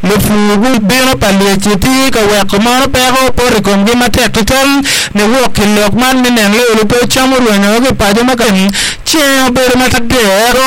lufugu bino paliechiti ka weko mano pego pore kongi mate total ne woki lokman minen lo lupo chamuru no ge pajo makan che bere matadero